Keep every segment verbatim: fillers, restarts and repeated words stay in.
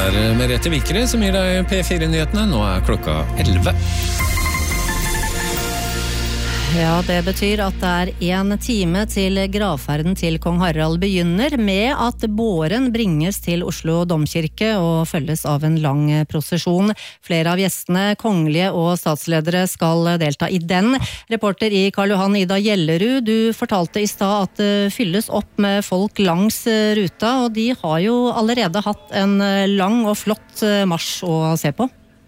er Merete Vikre som gir deg P fire-nyhetene. Nå er klokka elleve. Ja, det betyr at det er en time til gravferden til kong Harald begynner, med at båren bringes til Oslo domkirke og følges av en lang prosesjon. Flere av gjestene, kongelige og statsledere, skal delta i den. Reporter i Karl Johan, Ida Gjellerud, du fortalte i stad at det fylles opp med folk langs ruta, og de har jo allerede hatt en lang og flott marsj å se på.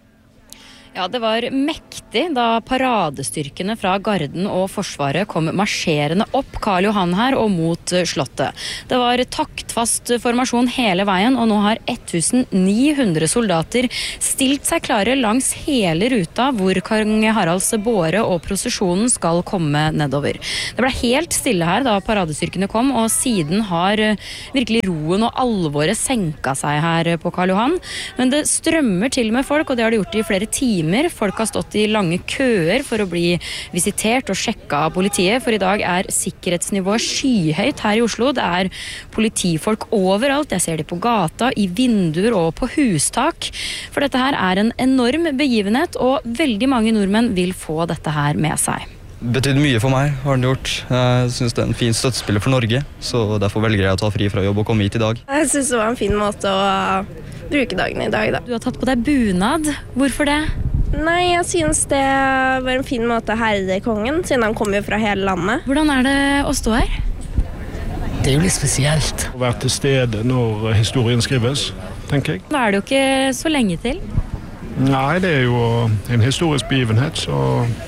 Ja, det var mektig da paradestyrkene fra Garden og Forsvaret kom marsjerende opp Karl Johan her og mot slottet. Det var taktfast formasjon hele veien, og nå har nittien hundre soldater stilt seg klare langs hele ruta hvor kong Haralds båre og prosesjonen skal komme nedover. Det ble helt stille her da paradestyrkene kom, og siden har virkelig roen og alvoret senka seg her på Karl Johan. Men det strømmer til med folk, og det har det gjort i flere timer. Folk har stått i lange køer for å bli visitert og sjekka av politiet, for i dag er sikkerhetsnivået skyhøyt her i Oslo. Det er politifolk overalt, jeg ser de på gata, i vinduer og på hustak. For dette her er en enorm begivenhet, og veldig mange nordmenn vil få dette her med seg. Det betydde mye for meg, har den gjort. Jeg synes det er en fin støttespiller for Norge, så derfor velger jeg å ta fri fra jobb og komme hit i dag. Jeg synes det var en fin måte å bruke dagen i dag, da. Du har tatt på deg bunad. Hvorfor det? Nei, jeg synes det var en fin måte å herre kongen, siden han kommer fra hele landet. Hvordan er det å stå her? Det er jo litt spesielt. Å være til stede når historien skrives, tenker jeg. Da er det jo ikke så lenge til. Nei, det er jo en historisk begivenhet, så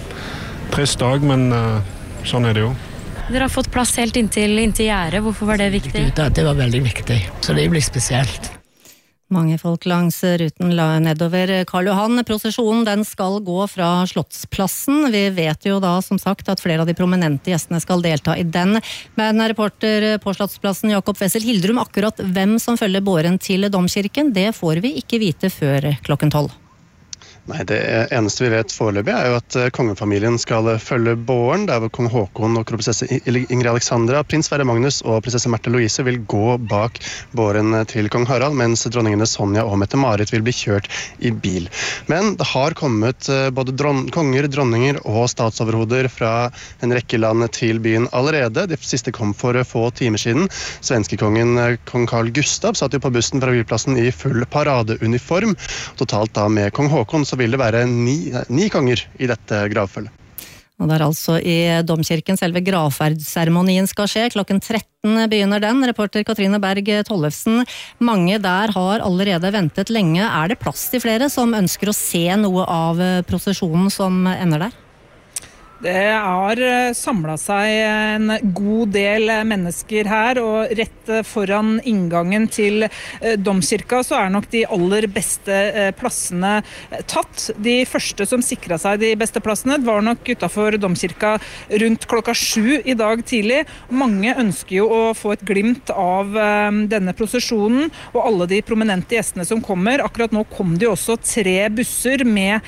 trist dag, men uh, sånn er det jo. Dere har fått plass helt inntil, inntil gjerdet. Hvorfor var det viktig? Det, det var veldig viktig, så det blir spesielt. Mange folk langs ruten la nedover Karl Johan. Prosesjonen den skal gå fra Slottsplassen. Vi vet jo da som sagt at flere av de prominente gjestene skal delta i den. Men reporter på Slottsplassen Jakob Wessel Hildrum, akkurat hvem som følger båren til domkirken, det får vi ikke vite før klokken tolv. Nei, det eneste vi vet foreløpig er jo at kongefamilien skal følge båren, der hvor kong Håkon og kronprinsesse Ingrid Alexandra, prins Sverre Magnus og prinsesse Märtha Louise vil gå bak båren til kong Harald, mens dronningene Sonja og Mette-Marit vil bli kjørt i bil. Men det har kommet både dron- konger, dronninger og statsoverhoder fra en rekke land til byen allerede. De siste kom for få timer siden. Svenskekongen kong Carl Gustav satt jo på bussen fra Vilplassen i full paradeuniform, totalt da med kong Håkon, så vil det være ni, ni konger i dette gravfølget. Og det er altså i domkirken selve gravferdsseremonien skal skje. Klokken tretten begynner den. Reporter Katrine Berg Tollefsen, mange der har allerede ventet lenge. Er det plass til flere som ønsker å se noe av prosesjonen som ender der? Det har samlet seg en god del mennesker her, og rett foran inngangen til domkirka så er nok de aller beste plassene tatt. De første som sikret seg de beste plassene var nok utenfor domkirka rundt klokka sju i dag tidlig. Mange ønsker jo å få et glimt av denne prosesjonen og alle de prominente gjestene som kommer. Akkurat nå kom det jo også tre busser med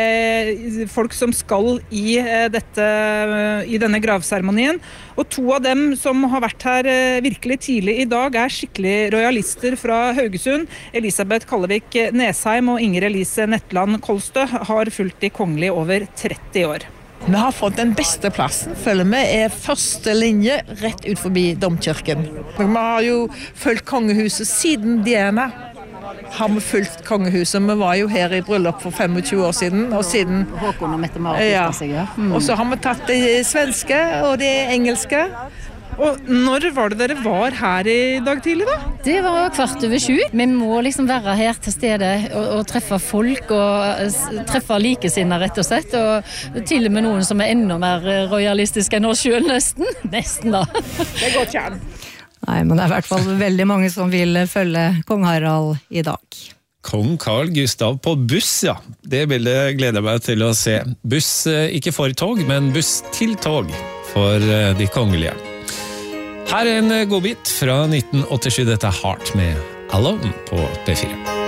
eh, folk som skal i dette Dette, i denne gravseremonien, og to av dem som har vært her virkelig tidlig i dag er skikkelig royalister fra Haugesund. Elisabeth Kallevik Nesheim og Inger Elise Netland Kolstø har fulgt de kongelige over tretti år. Vi har fått den beste plassen, følger vi, er første linje rett ut forbi domkirken. Vi har jo fulgt kongehuset siden Diana. Har vi fulgt kongehuset. Vi var jo her i bryllup for tjuefem år siden, og siden Håkon og Mette-Marit, ja. ja. Mm. Og så har vi tatt det svenske og det engelske. Og når var det dere var her i dag tidlig da? Det var kvart over sju. Vi må liksom være her til stede og, og treffe folk og treffe likesinnede rett og slett. Og til og med noen som er enda mer royalistiske enn oss selv, nesten. Nesten da. Det går ikke an. Nei, men det er i hvert fall veldig mange som vil følge kong Harald i dag. Kong Carl Gustav på buss, ja. Det vil jeg glede meg til å se. Buss ikke for tog, men buss til tog for de kongelige. Her er en godbit fra nitten åttisju, dette er Heart med Alone på P fire.